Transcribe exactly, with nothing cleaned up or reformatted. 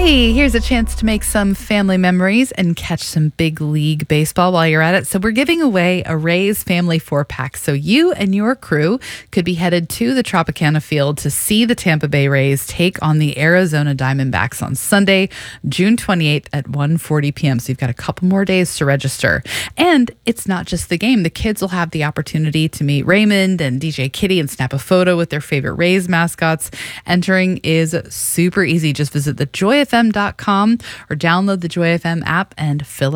Hey, here's a chance to make some family memories and catch some big league baseball while you're at it. So we're giving away a Rays family four-pack. So you and your crew could be headed to the Tropicana Field to see the Tampa Bay Rays take on the Arizona Diamondbacks on Sunday, June twenty-eighth at one forty p.m. So you've got a couple more days to register. And it's not just the game. The kids will have the opportunity to meet Raymond and D J Kitty and snap a photo with their favorite Rays mascots. Entering is super easy. Just visit the joy f m dot com or download the Joy F M app and fill out